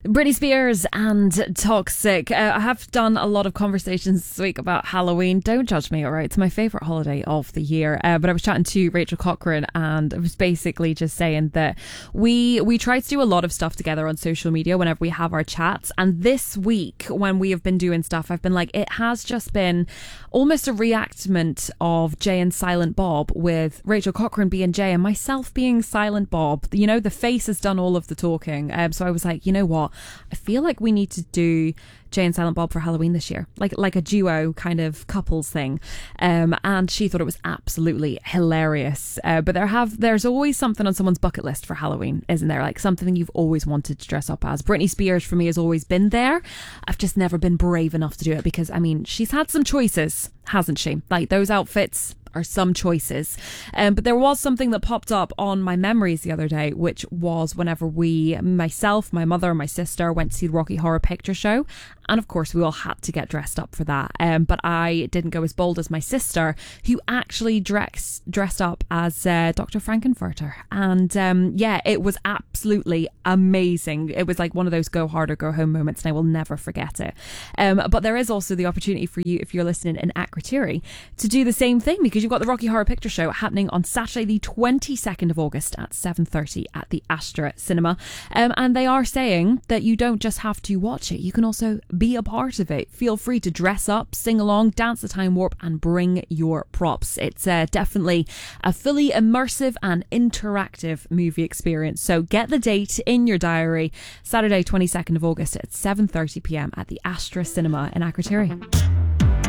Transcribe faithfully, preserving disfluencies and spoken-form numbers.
Britney Spears and Toxic. Uh, I have done a lot of conversations this week about Halloween. Don't judge me, all right? It's my favourite holiday of the year. Uh, but I was chatting to Rachel Cochran, and I was basically just saying that we we try to do a lot of stuff together on social media whenever we have our chats. And this week, when we have been doing stuff, I've been like, it has just been almost a reenactment of Jay and Silent Bob, with Rachel Cochran being Jay and myself being Silent Bob. You know, the face has done all of the talking. Um, so I was like, you know what? I feel like we need to do Jay and Silent Bob for Halloween this year, like like a duo kind of couples thing. Um, and she thought it was absolutely hilarious. Uh, but there have there's always something on someone's bucket list for Halloween, isn't there? Like something you've always wanted to dress up as. Britney Spears for me has always been there. I've just never been brave enough to do it because, I mean, she's had some choices, hasn't she? Like those outfits are some choices. Um, but there was something that popped up on my memories the other day, which was whenever we, myself, my mother, my sister went to see the Rocky Horror Picture Show. And of course, we all had to get dressed up for that. Um, but I didn't go as bold as my sister, who actually dress, dressed up as uh, Doctor Frankenfurter. And um, yeah, it was absolutely amazing. It was like one of those go hard or go home moments, and I will never forget it. Um, but there is also the opportunity for you, if you're listening in Akrotiri, to do the same thing, because you've got the Rocky Horror Picture Show happening on Saturday the twenty-second of August at seven thirty at the Astra Cinema. Um, and they are saying that you don't just have to watch it, you can also be a part of it. Feel free to dress up, sing along, dance the time warp, and bring your props. It's uh, definitely a fully immersive and interactive movie experience. So get the date in your diary, Saturday twenty-second of August at seven thirty p m at the Astra Cinema in Akrotiri.